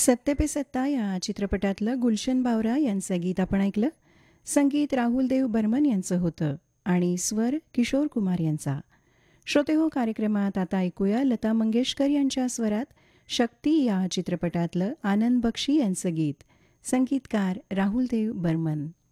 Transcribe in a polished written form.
सत्ते पे सत्ता या चित्रपटातलं गुलशन बावरा यांचं गीत आपण ऐकलं. संगीत राहुल देव बर्मन यांचं होतं आणि स्वर किशोर कुमार यांचा. श्रोते हो, कार्यक्रमात आता ऐकूया लता मंगेशकर यांच्या स्वरात शक्ती या चित्रपटातलं आनंद बक्षी यांचं गीत. संगीतकार राहुल देव बर्मन.